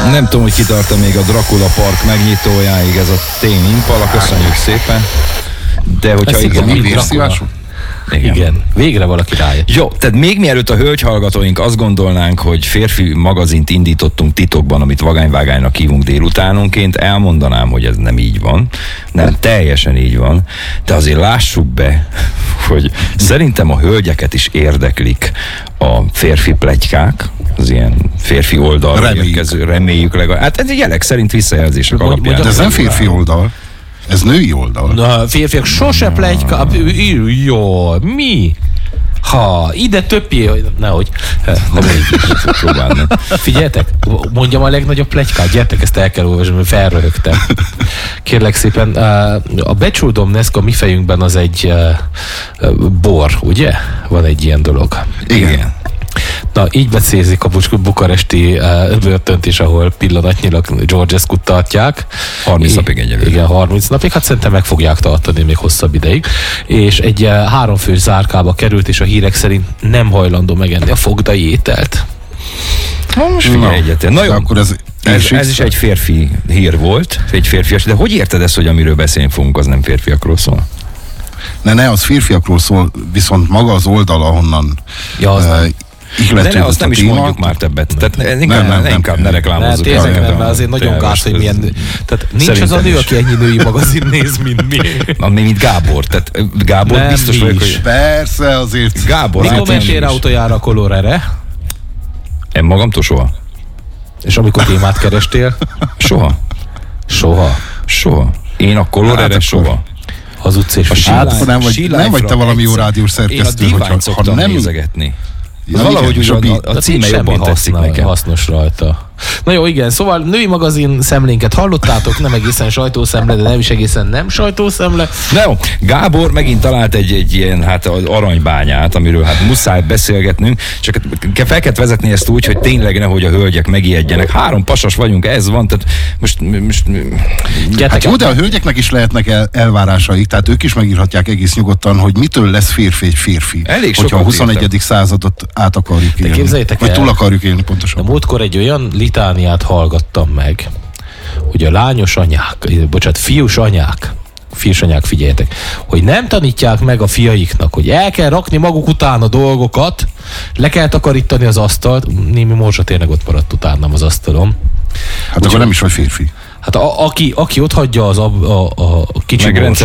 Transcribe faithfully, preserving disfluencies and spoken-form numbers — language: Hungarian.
Nem tudom, hogy kitart még a Dracula Park megnyitójáig ez a Tame Impala, köszönjük szépen. De hogyha igen, mi vérszívás? Igen. Igen, végre valaki rájött. Jó, tehát még mielőtt a hölgyhallgatóink azt gondolnánk, hogy férfi magazint indítottunk titokban, amit vagányvágánynak hívunk délutánonként, elmondanám, hogy ez nem így van. Nem teljesen így van, de azért lássuk be, hogy szerintem a hölgyeket is érdeklik a férfi pletykák, az ilyen férfi oldal reméljük. érkező, reméljük legalább. Hát ez jelek szerint visszajelzések alapján. De ez nem férfi oldal. Ez női oldal. Na, férfiak sose pletyka... Jó, mi? Ha, ide többi... Nehogy. Nem próbálni. Figyeljetek, mondjam a legnagyobb pletykát. Gyertek, ezt el kell olvasni, mert felröhögtem. Kérlek szépen, a Becsúl Domneszk a mi fejünkben az egy bor, ugye? Van egy ilyen dolog. Igen. Igen. Na, így becézik a bukaresti uh, börtönt is, ahol pillanatnyilag Georgescu-t tartják. harminc napig egyelőre. Igen, harminc napig, hát szerintem meg fogják tartani még hosszabb ideig. És egy uh, háromfős zárkába került, és a hírek szerint nem hajlandó megenni a fogdai ételt. Na, most figyelj egyetlen. Na jó, akkor ez, ez, ez is egy férfi hír volt, egy férfias, de hogy érted ezt, hogy amiről beszélni fogunk, az nem férfiakról szól? Ne, ne, az férfiakról szól, viszont maga az oldal, ahonnan ja, az uh, de ne, azt nem is téma. Mondjuk már többet. Tehát ne, inkább, nem, nem, ne, inkább nem, ne reklámozzuk. Ne, tényleg, mert azért nagyon gáz, hogy milyen... Tehát nincs az a nő, aki ennyi női magazin néz, mint mi. Na, mint Gábor. Tehát Gábor nem biztos vagyok, hogy... Persze, azért. Gábor. Mikor mentél rá utoljára a Colorere? Én magamtól soha. És amikor témát kerestél? Soha. Soha. Soha. Én a Colorere hát soha. Az utcés. A hát, nem vagy, nem vagy te valami jó rádiós szerkesztő, én a diványt szoktam nem... nézegetni. Ja, valahogy igen, ugyan a, a címe jobban tetszik nekem. Hasznos rajta. Na jó, igen, szóval női magazin szemlénket hallottátok, nem egészen sajtószemle, de nem is egészen nem sajtószemle. Na jó, Gábor megint talált egy, egy ilyen hát aranybányát, amiről hát muszáj beszélgetnünk, csak fel kell vezetni ezt úgy, hogy tényleg nehogy a hölgyek megijedjenek. Három pasas vagyunk, ez van, tehát most... most hát jó, de a hölgyeknek is lehetnek el, elvárásaik, tehát ők is megírhatják egész nyugodtan, hogy mitől lesz férfi egy férfi. Elég hogyha a huszonegyedik századot át akarjuk élni. Képzeljétek vagy el, túl akarjuk élni pontosan. De múltkor egy olyan litániát hallgattam meg, hogy a lányos anyák, bocsánat, fiús anyák, fiús anyák, figyeljetek, hogy nem tanítják meg a fiaiknak, hogy el kell rakni maguk után a dolgokat, le kell takarítani az asztalt, némi morzsa tényleg ott maradt utánam az asztalom. Hát úgy, akkor nem is vagy férfi. Hát a, aki, aki ott hagyja az a, a, a kicsi